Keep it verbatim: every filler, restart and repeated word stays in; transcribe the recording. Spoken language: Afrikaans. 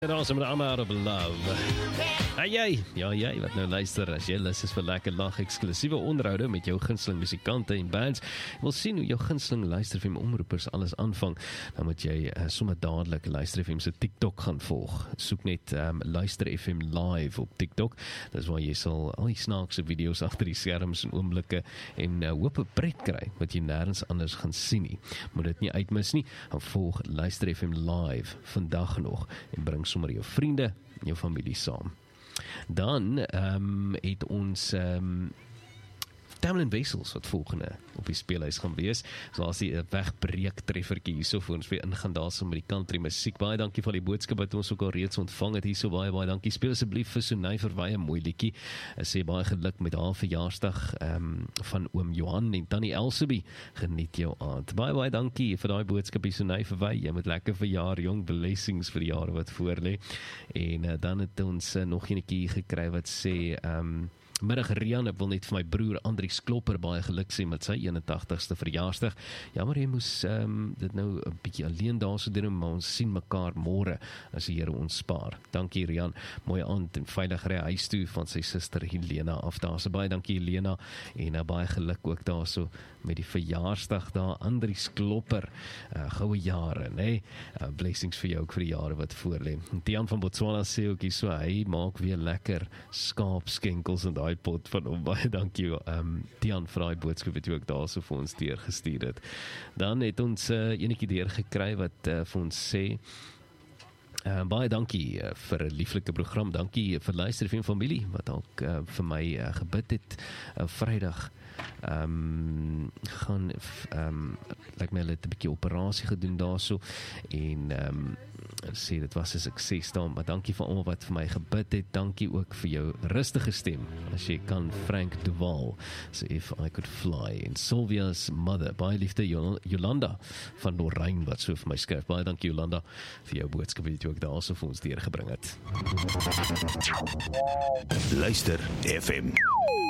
En awesome, I'm out of love. Hey jy, ja jy wat nou luister, as jy lus is vir lekker lag eksklusiewe onderhoude met jou gunsteling musikante en bands, wil sien hoe jou gunsteling Luister F M omroepers alles aanvang, dan moet jy uh, sommer dadelik Luister F M se TikTok gaan volg. Soek net um, Luister F M Live op TikTok, dis waar jy sal al die snaakse video's agter die skerms en oomblikke en uh, hoop 'n pret kry, wat jy nêrens anders gaan sien nie. Moet dit nie uitmis nie, dan volg Luister F M Live vandag nog en bring sommer jou vriende en jou familie saam. Dan um, het ons um, Tamlin Wessels wat volgende op die speelhuis gaan wees. So as die wegbreek treffertjie hierso vir ons weer ingaan daar so met die country musiek. Baie dankie vir die boodskap wat ons ook al reeds ontvang het hierso. Baie baie dankie. Speel asseblief vir Sonay Verweye mooi liedjie. Sê baie geluk met haar verjaarsdag um, van oom Johan en tannie Elsabie. Geniet jou aand. Baie baie dankie vir daai boodskap hier Sonay Verweye. Jy moet lekker verjaar, jong, blessings vir die jare wat voorlê. En uh, dan het ons uh, nog eenetjie gekry wat sê um, Middag Rian, ek wil net vir my broer Andries Klopper baie geluk sê met sy eenentagtigste verjaarsdag. Jammer jy moes um, dit nou 'n bietjie alleen daar so doen, maar ons sien mekaar môre as die Here ons spaar. Dankie Rian, mooi aand en veilig ry huis toe van sy suster Helena af daar. So baie dankie Helena en uh, baie geluk ook daar so met die verjaarsdag daar, Andries Klopper. Uh, goue jare, né? Uh, blessings vir jou ook vir die jare wat voorlê. Tian van Botswana sê ook hier so, hy maak weer lekker skaapskenkels en daai pot van hom, baie dankie um, Tian vir daai boodskap wat jy ook daar so vir ons deurgestuur het. Dan het ons uh, enetjie deurgekry wat uh, vir ons sê Uh, baie dankie uh, vir 'n lieflike program, dankie vir Luister F M familie wat ook uh, vir my uh, gebid het uh, Vrydag um, gaan um, lyk my hulle het 'n bietjie operasie gedoen daarso en um, sê dit was 'n sukses daar, maar dankie vir almal wat vir my gebid het, dankie ook vir jou rustige stem, as jy kan, Frank Duval, so If I Could Fly, en Sylvia's mother, baie liefde Jol- Jolanda van Lorraine wat so vir my skryf, baie dankie Jolanda vir jou boodskap wat jy ook daar so vir ons deurgebring het. Luister F M.